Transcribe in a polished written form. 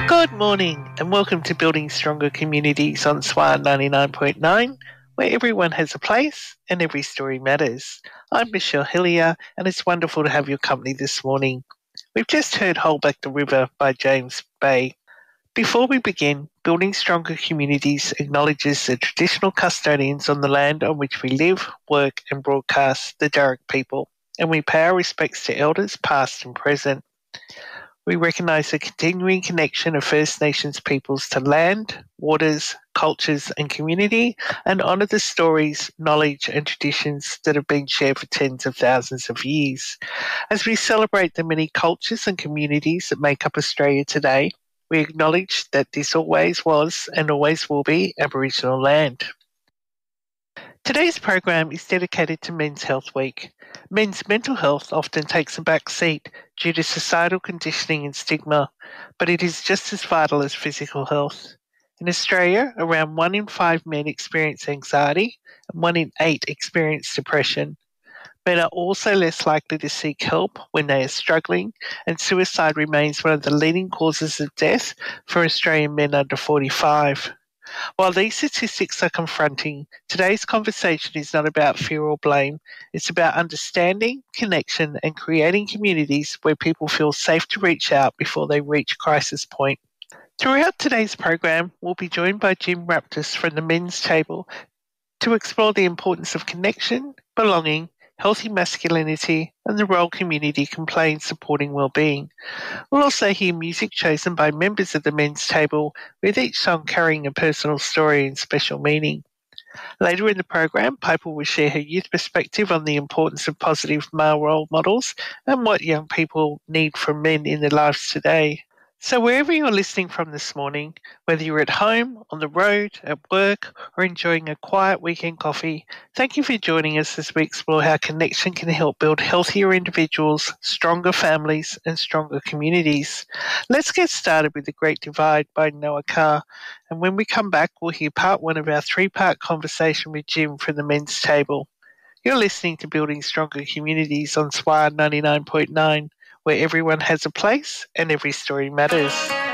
Good morning and welcome to Building Stronger Communities on SWAR 99.9, where everyone has a place and every story matters. I'm Michelle Hillier and it's wonderful to have your company this morning. We've just heard Hold Back the River by James Bay. Before we begin, Building Stronger Communities acknowledges the traditional custodians on the land on which we live, work and broadcast, the Darug people, and we pay our respects to elders past and present. We recognise the continuing connection of First Nations peoples to land, waters, cultures and community, and honour the stories, knowledge and traditions that have been shared for tens of thousands of years. As we celebrate the many cultures and communities that make up Australia today, we acknowledge that this always was and always will be Aboriginal land. Today's program is dedicated to Men's Health Week. Men's mental health often takes a back seat due to societal conditioning and stigma, but it is just as vital as physical health. In Australia, around 1 in 5 men experience anxiety and 1 in 8 experience depression. Men are also less likely to seek help when they are struggling, and suicide remains one of the leading causes of death for Australian men under 45. While these statistics are confronting, today's conversation is not about fear or blame. It's about understanding, connection, and creating communities where people feel safe to reach out before they reach crisis point. Throughout today's program, we'll be joined by Jim Raptis from the Men's Table to explore the importance of connection, belonging, healthy masculinity, and the role community can play in supporting well-being. We'll also hear music chosen by members of the Men's Table, with each song carrying a personal story and special meaning. Later in the program, Piper will share her youth perspective on the importance of positive male role models and what young people need from men in their lives today. So wherever you're listening from this morning, whether you're at home, on the road, at work, or enjoying a quiet weekend coffee, thank you for joining us as we explore how connection can help build healthier individuals, stronger families, and stronger communities. Let's get started with The Great Divide by Noah Carr. And when we come back, we'll hear part 1 of our 3-part conversation with Jim from the Men's Table. You're listening to Building Stronger Communities on SWAR 99.9. where everyone has a place and every story matters.